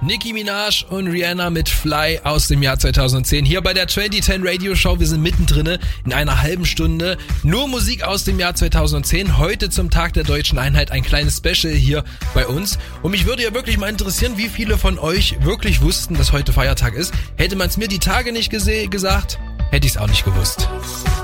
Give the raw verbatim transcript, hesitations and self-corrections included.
Nicki Minaj und Rihanna mit Fly aus dem Jahr zweitausendzehn. Hier bei der zwanzig zehn Radio Show. Wir sind mittendrin in einer halben Stunde. Nur Musik aus dem Jahr zweitausendzehn. Heute zum Tag der Deutschen Einheit ein kleines Special hier bei uns. Und mich würde ja wirklich mal interessieren, wie viele von euch wirklich wussten, dass heute Feiertag ist. Hätte man es mir die Tage nicht gese- gesagt, hätte ich es auch nicht gewusst.